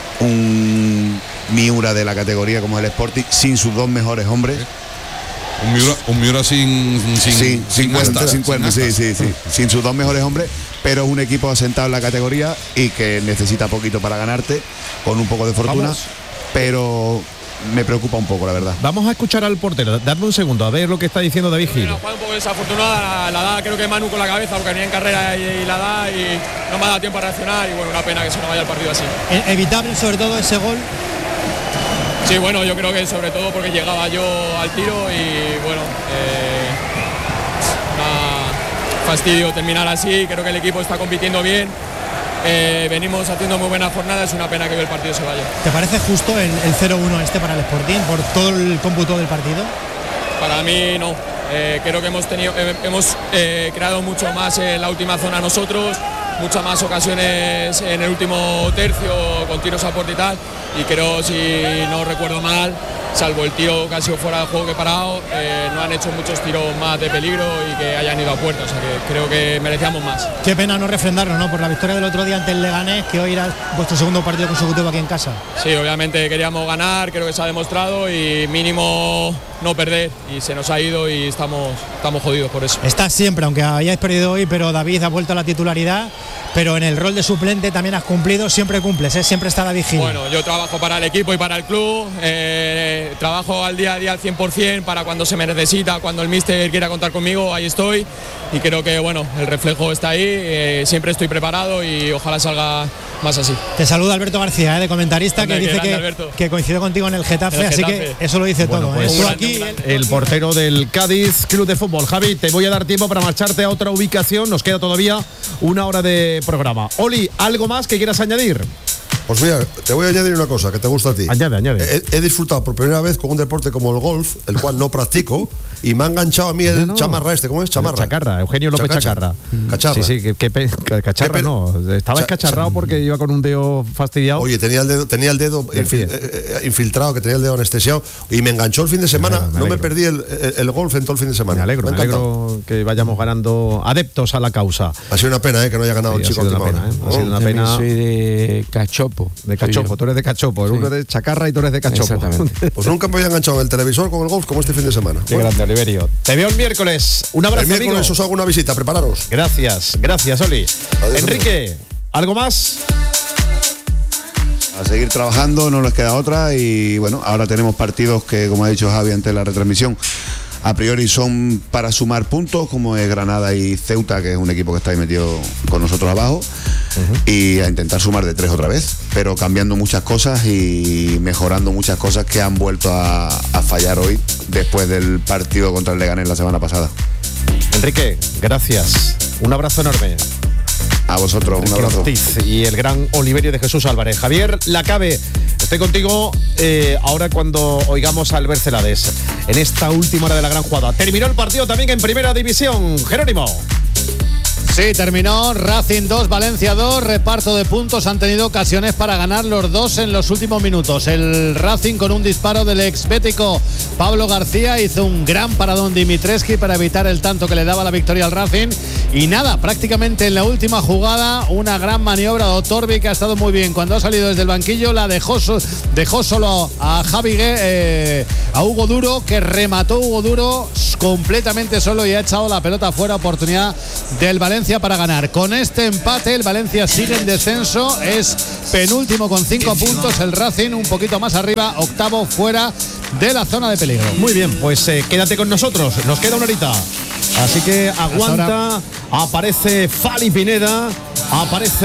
un Miura de la categoría como el Sporting, sin sus dos mejores hombres. Un Miura, un Miura sin, sin, sí, sin cincuenta, cincuenta, sí, sí, sí, sin sus dos mejores hombres, pero un equipo asentado en la categoría y que necesita poquito para ganarte, con un poco de fortuna, Vamos. pero me preocupa un poco, la verdad. Vamos a escuchar al portero, dadme un segundo a ver lo que está diciendo David Gil. Bueno, un poco desafortunada, la, la da creo que Manu con la cabeza porque venía en carrera y, y la da y no me ha dado tiempo a reaccionar y bueno, una pena que se nos vaya el partido así. Evitable sobre todo ese gol. Sí, bueno, yo creo que sobre todo porque llegaba yo al tiro y bueno, eh, una fastidio terminar así, creo que el equipo está compitiendo bien eh, venimos haciendo muy buena jornada, es una pena que el partido se vaya. ¿Te parece justo el, el cero uno este para el Sporting por todo el cómputo del partido? Para mí no, eh, creo que hemos, tenido, eh, hemos eh, creado mucho más en la última zona nosotros, muchas más ocasiones en el último tercio con tiros a puerta y tal, y creo, si no recuerdo mal, salvo el tiro que ha sido fuera de juego que he parado, eh, no han hecho muchos tiros más de peligro y que hayan ido a puerta, o sea que creo que merecíamos más. Qué pena no refrendarlo, ¿no? Por la victoria del otro día ante el Leganés, que hoy era vuestro segundo partido consecutivo aquí en casa. Sí, obviamente queríamos ganar, creo que se ha demostrado, y mínimo no perder, y se nos ha ido y estamos, estamos jodidos por eso. Estás siempre, aunque hayáis perdido hoy, pero David ha vuelto a la titularidad, pero en el rol de suplente también has cumplido, siempre cumples, ¿eh? Siempre está la vigilia. Bueno, yo trabajo para el equipo y para el club, eh, trabajo al día a día al cien por ciento para cuando se me necesita, cuando el míster quiera contar conmigo, ahí estoy, y creo que bueno, el reflejo está ahí, eh, siempre estoy preparado y ojalá salga más así. Te saluda Alberto García, ¿eh? De comentarista, Hombre, que dice grande, que, que coincidió contigo en el Getafe, el así Getafe. Que eso lo dice bueno, todo. Pues, ¿eh? Tú aquí, el portero del Cádiz Club de Fútbol. Javi, te voy a dar tiempo para marcharte a otra ubicación, nos queda todavía una hora de programa. Oli, ¿algo más que quieras añadir? Pues mira, te voy a añadir una cosa que te gusta a ti. Añade, añade. He, he disfrutado por primera vez con un deporte como el golf, el cual no practico, y me ha enganchado a mí el no, no. chamarra este. ¿Cómo es? Chamarra. Chacarra, Eugenio López Chacacha. Chacarra. Cacharra. Sí, sí, que, que pe, cacharra que no. Estaba Cha escacharrado porque iba con un dedo fastidiado. Oye, tenía el dedo, tenía el dedo infil, eh, infiltrado, que tenía el dedo anestesiado, y me enganchó el fin de semana. Me me no me perdí el, el, el golf en todo el fin de semana. Me alegro, me, me alegro que vayamos ganando adeptos a la causa. Ha sido una pena, eh, que no haya ganado sí, el chico. Ha sido una pena, ¿eh? Ha sido una pena. Soy de cachopo. De cachopo. Tú eres de cachopo, sí. Uno es de chacarra y tú eres de cachopo. Pues nunca me había enganchado en el televisor con el golf como este fin de semana. Qué bueno. Grande, Oliverio. Te veo el miércoles. Un abrazo, el miércoles amigo. os hago una visita, prepararos. Gracias, gracias, Oli. Adiós, Enrique, amigo. ¿Algo más? A seguir trabajando, no nos queda otra, y bueno, ahora tenemos partidos que, como ha dicho Javi antes de la retransmisión, a priori son para sumar puntos, como es Granada y Ceuta, que es un equipo que está ahí metido con nosotros abajo, uh-huh. y a intentar sumar de tres otra vez, pero cambiando muchas cosas y mejorando muchas cosas que han vuelto a, a fallar hoy después del partido contra el Leganés la semana pasada. Enrique, gracias. Un abrazo enorme. A vosotros, Enrique un abrazo. Ortiz y el gran Oliverio de Jesús Álvarez. Javier Lacabe, estoy contigo eh, ahora cuando oigamos a Albert Celades en esta última hora de la gran jugada. Terminó el partido también en primera división. Jerónimo. Sí, terminó Racing dos, Valencia dos, reparto de puntos, han tenido ocasiones para ganar los dos en los últimos minutos. El Racing con un disparo del ex bético Pablo García hizo un gran paradón Dimitrescu para evitar el tanto que le daba la victoria al Racing. Y nada, prácticamente en la última jugada, una gran maniobra de Otorbi, que ha estado muy bien. Cuando ha salido desde el banquillo, la dejó, dejó solo a Javi, eh, a Hugo Duro, que remató Hugo Duro completamente solo y ha echado la pelota fuera. Oportunidad del Valencia para ganar. Con este empate, el Valencia sigue en descenso, es penúltimo con cinco puntos. El Racing un poquito más arriba, octavo fuera de la zona de peligro. Muy bien, pues eh, quédate con nosotros, nos queda una horita. Así que aguanta. Aparece Fali Pineda, aparece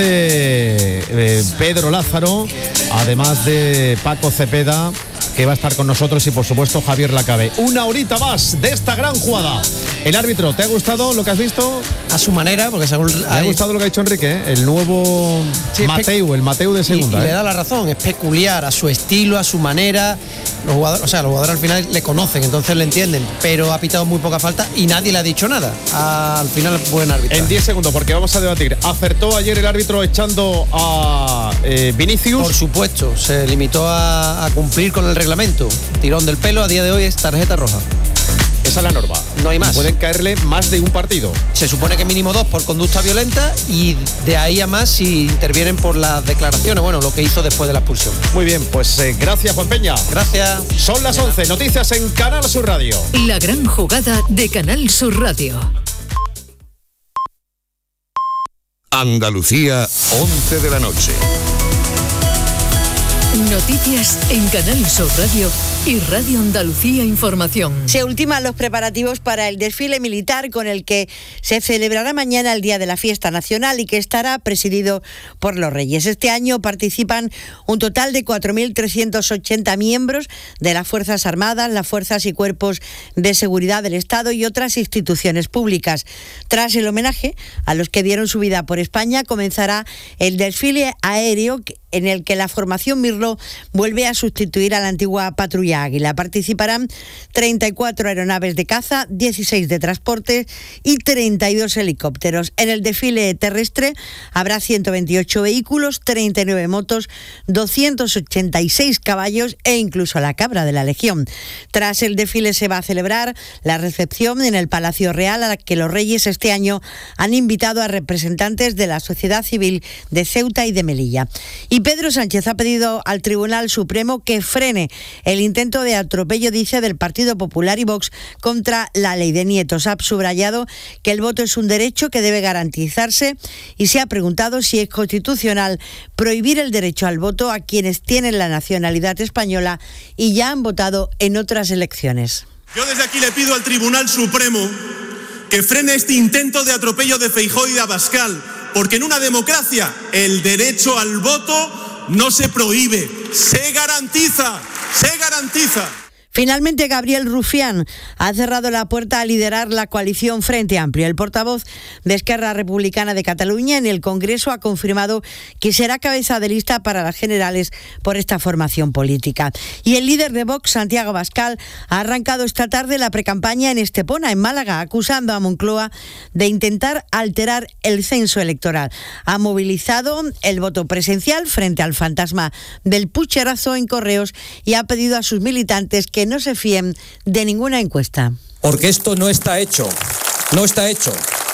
eh, Pedro Lázaro, además de Paco Cepeda, que va a estar con nosotros, y por supuesto Javier Lacabe. Una horita más de esta gran jugada. El árbitro, ¿te ha gustado lo que has visto? A su manera, porque según... ¿Te ha gustado lo que ha dicho Enrique? ¿eh? El nuevo sí, Mateu, el Mateu de segunda. Y, y ¿eh? le da la razón, es peculiar, a su estilo, a su manera. Los jugadores, o sea, los jugadores al final le conocen, entonces le entienden, pero ha pitado muy poca falta y nadie le ha dicho nada. Al final, buen árbitro. En diez segundos, porque vamos a debatir. ¿Acertó ayer el árbitro echando a eh, Vinicius? Por supuesto, se limitó a, a cumplir con el reglamento. Tirón del pelo, a día de hoy es tarjeta roja. Esa es la norma. No hay más. Y pueden caerle más de un partido. Se supone que mínimo dos por conducta violenta, y de ahí a más si intervienen por las declaraciones, bueno, lo que hizo después de la expulsión. Muy bien, pues eh, gracias, Juan Peña. Gracias. Son las once, noticias en Canal Sur Radio. La gran jugada de Canal Sur Radio. Andalucía, once de la noche. Noticias en Canal Sur Radio y Radio Andalucía Información. Se ultiman los preparativos para el desfile militar con el que se celebrará mañana el Día de la Fiesta Nacional y que estará presidido por los Reyes. Este año participan un total de cuatro mil trescientos ochenta miembros de las Fuerzas Armadas, las fuerzas y cuerpos de seguridad del Estado y otras instituciones públicas. Tras el homenaje a los que dieron su vida por España, comenzará el desfile aéreo en el que la formación Mirlo vuelve a sustituir a la antigua patrulla Águila. Participarán treinta y cuatro aeronaves de caza, dieciséis de transporte y treinta y dos helicópteros. En el desfile terrestre habrá ciento veintiocho vehículos, treinta y nueve motos, doscientos ochenta y seis caballos e incluso la cabra de la Legión. Tras el desfile se va a celebrar la recepción en el Palacio Real, a la que los Reyes este año han invitado a representantes de la sociedad civil de Ceuta y de Melilla. Y Pedro Sánchez ha pedido al Tribunal Supremo que frene el intento de atropello, dice, del Partido Popular y Vox contra la ley de nietos. Ha subrayado que el voto es un derecho que debe garantizarse y se ha preguntado si es constitucional prohibir el derecho al voto a quienes tienen la nacionalidad española y ya han votado en otras elecciones. Yo desde aquí le pido al Tribunal Supremo que frene este intento de atropello de Feijóo y de Abascal, porque en una democracia el derecho al voto no se prohíbe, se garantiza, se garantiza. Finalmente, Gabriel Rufián ha cerrado la puerta a liderar la coalición Frente Amplio. El portavoz de Esquerra Republicana de Cataluña en el Congreso ha confirmado que será cabeza de lista para las generales por esta formación política. Y el líder de Vox, Santiago Abascal, ha arrancado esta tarde la precampaña en Estepona, en Málaga, acusando a Moncloa de intentar alterar el censo electoral. Ha movilizado el voto presencial frente al fantasma del pucherazo en Correos y ha pedido a sus militantes que no se fíen de ninguna encuesta. Porque esto no está hecho, no está hecho.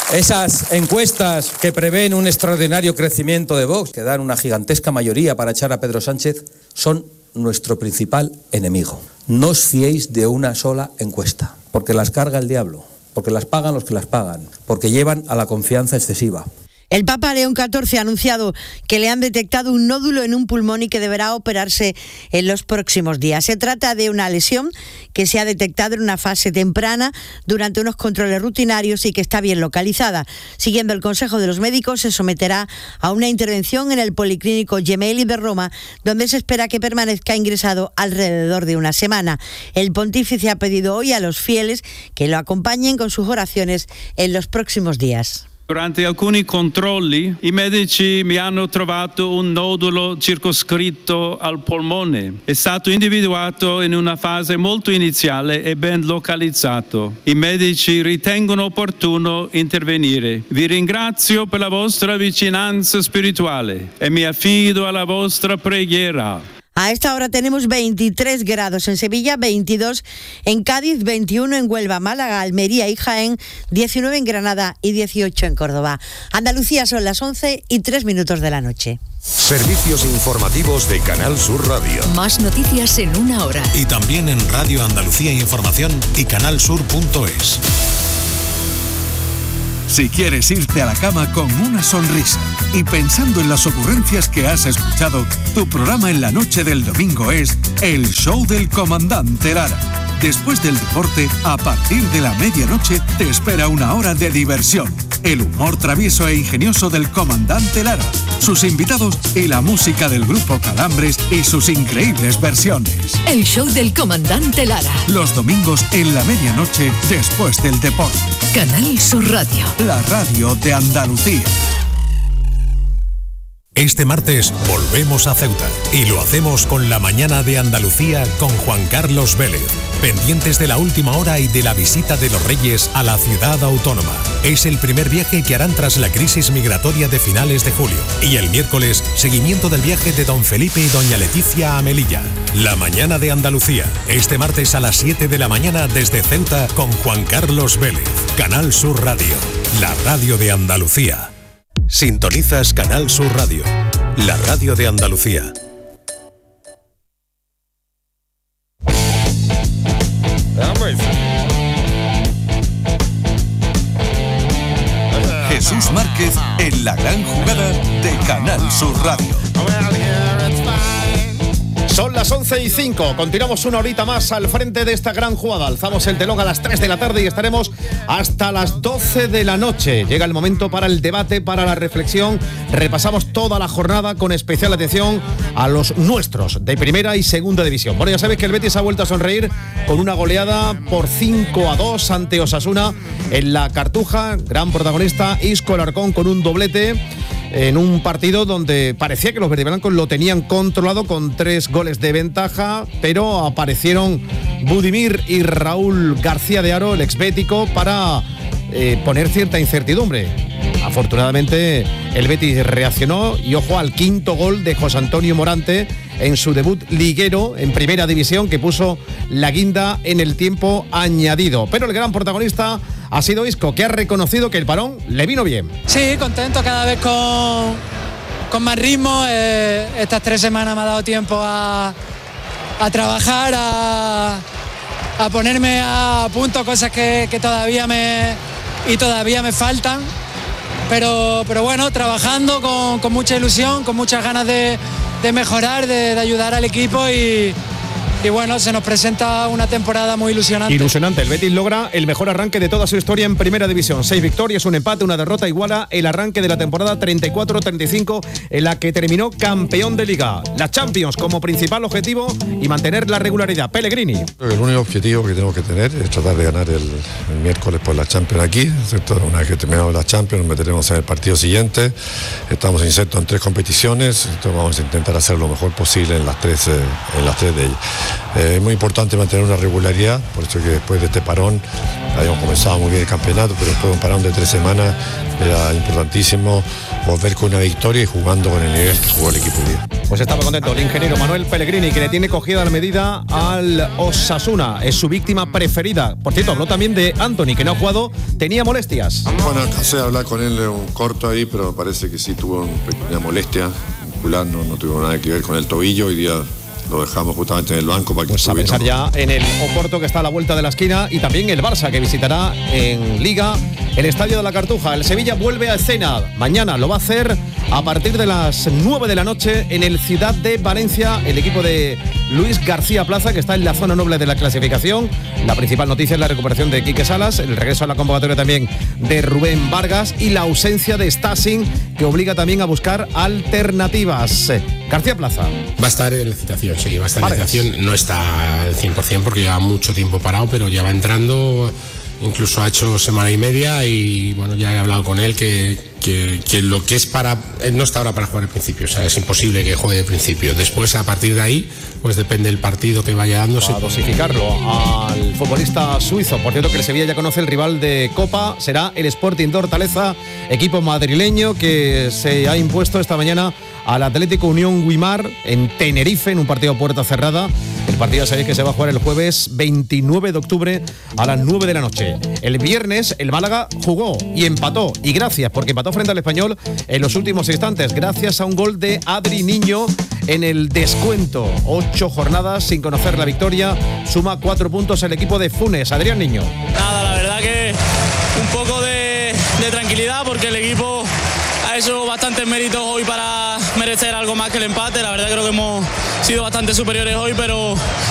Esas encuestas que prevén un extraordinario crecimiento de Vox, que dan una gigantesca mayoría para echar a Pedro Sánchez, son nuestro principal enemigo. No os fiéis de una sola encuesta, porque las carga el diablo, porque las pagan los que las pagan, porque llevan a la confianza excesiva. El Papa León catorce ha anunciado que le han detectado un nódulo en un pulmón y que deberá operarse en los próximos días. Se trata de una lesión que se ha detectado en una fase temprana durante unos controles rutinarios y que está bien localizada. Siguiendo el consejo de los médicos, se someterá a una intervención en el Policlínico Gemelli de Roma, donde se espera que permanezca ingresado alrededor de una semana. El pontífice ha pedido hoy a los fieles que lo acompañen con sus oraciones en los próximos días. Durante alcuni controlli i medici mi hanno trovato un nodulo circoscritto al polmone. È stato individuato in una fase molto iniziale e ben localizzato. I medici ritengono opportuno intervenire. Vi ringrazio per la vostra vicinanza spirituale e mi affido alla vostra preghiera. A esta hora tenemos veintitrés grados en Sevilla, veintidós en Cádiz, veintiuno en Huelva, Málaga, Almería y Jaén, diecinueve en Granada y dieciocho en Córdoba. Andalucía son las once y tres minutos de la noche. Servicios informativos de Canal Sur Radio. Más noticias en una hora. Y también en Radio Andalucía Información y canalsur punto es. Si quieres irte a la cama con una sonrisa y pensando en las ocurrencias que has escuchado, tu programa en la noche del domingo es El Show del Comandante Lara. Después del deporte, a partir de la medianoche, te espera una hora de diversión. El humor travieso e ingenioso del Comandante Lara, sus invitados y la música del grupo Calambres y sus increíbles versiones. El Show del Comandante Lara. Los domingos en la medianoche, después del deporte. Canal Sur Radio. La radio de Andalucía. Este martes volvemos a Ceuta y lo hacemos con la mañana de Andalucía con Juan Carlos Vélez. Pendientes de la última hora y de la visita de los Reyes a la ciudad autónoma. Es el primer viaje que harán tras la crisis migratoria de finales de julio. Y el miércoles, seguimiento del viaje de don Felipe y doña Leticia a Melilla. La mañana de Andalucía, este martes a las siete de la mañana desde Ceuta con Juan Carlos Vélez. Canal Sur Radio, la radio de Andalucía. Sintonizas Canal Sur Radio, la radio de Andalucía. Jesús Márquez en la gran jugada de Canal Sur Radio. Son las once y cinco, continuamos una horita más al frente de esta gran jugada. Alzamos el telón a las tres de la tarde y estaremos hasta las doce de la noche. Llega el momento para el debate, para la reflexión. Repasamos toda la jornada con especial atención a los nuestros de primera y segunda división. Bueno, ya sabéis que el Betis ha vuelto a sonreír con una goleada por cinco a dos ante Osasuna en la Cartuja. Gran protagonista Isco Alarcón con un doblete en un partido donde parecía que los verdiblancos lo tenían controlado con tres goles de ventaja, pero aparecieron Budimir y Raúl García de Haro, el exbético, para eh, poner cierta incertidumbre. Afortunadamente el Betis reaccionó y ojo al quinto gol de José Antonio Morante en su debut liguero en primera división, que puso la guinda en el tiempo añadido. Pero el gran protagonista ha sido Isco, que ha reconocido que el parón le vino bien. Sí, contento cada vez con, con más ritmo. Eh, estas tres semanas me ha dado tiempo a, a trabajar, a, a ponerme a punto cosas que, que todavía me y todavía me faltan. Pero, pero bueno, trabajando con, con mucha ilusión, con muchas ganas de, de mejorar, de, de ayudar al equipo y, y bueno, se nos presenta una temporada muy ilusionante. Ilusionante, el Betis logra el mejor arranque de toda su historia en primera división. Seis victorias, un empate, una derrota, iguala el arranque de la temporada treinta y cuatro treinta y cinco en la que terminó campeón de Liga. La Champions como principal objetivo y mantener la regularidad. Pellegrini. El único objetivo que tenemos que tener es tratar de ganar el, el miércoles por la Champions aquí, ¿cierto? Una vez que terminamos la Champions nos meteremos en el partido siguiente. Estamos insertos en tres competiciones, entonces vamos a intentar hacer lo mejor posible en las tres, eh, en las tres de ellas. Eh, es muy importante mantener una regularidad, por eso que después de este parón habíamos comenzado muy bien el campeonato, pero después de un parón de tres semanas era importantísimo volver con una victoria y jugando con el nivel que jugó el equipo hoy día. Pues estaba contento el ingeniero Manuel Pellegrini, que le tiene cogida la medida al Osasuna, es su víctima preferida. Por cierto, habló también de Anthony, que no ha jugado, tenía molestias. Bueno, alcancé a hablar con él un corto ahí, pero parece que sí tuvo una pequeña molestia muscular, no, no tuvo nada que ver con el tobillo. Hoy día lo dejamos justamente en el banco para que pues a pensar ya en el Oporto, que está a la vuelta de la esquina, y también el Barça, que visitará en Liga el Estadio de la Cartuja. El Sevilla vuelve a escena. Mañana lo va a hacer a partir de las nueve de la noche en el Ciudad de Valencia. El equipo de Luis García Plaza, que está en la zona noble de la clasificación. La principal noticia es la recuperación de Quique Salas, el regreso a la convocatoria también de Rubén Vargas y la ausencia de Stassin, que obliga también a buscar alternativas. García Plaza. Va a estar en la citación, sí, va a estar en la citación. No está al cien por ciento porque lleva mucho tiempo parado, pero ya va entrando. Incluso ha hecho semana y media y bueno, ya he hablado con él que, que, que lo que es para... Él no está ahora para jugar al principio, o sea, es imposible que juegue de principio. Después, a partir de ahí, pues depende del partido que vaya dándose. A dosificarlo al futbolista suizo. Por cierto, que el Sevilla ya conoce el rival de Copa, será el Sporting de Hortaleza, equipo madrileño que se ha impuesto esta mañana al Atlético Unión Guimar en Tenerife, en un partido a puerta cerrada. El partido, sabéis que se va a jugar el jueves veintinueve de octubre a las nueve de la noche. El viernes el Málaga jugó y empató, y gracias, porque empató frente al Español en los últimos instantes, gracias a un gol de Adri Niño en el descuento. Ocho jornadas sin conocer la victoria, suma cuatro puntos el equipo de Funes. Adrián Niño. Nada, la verdad que un poco de, de tranquilidad, porque el equipo ha hecho bastantes méritos hoy para merecer algo más que el empate. La verdad creo que hemos sido bastante superiores hoy, pero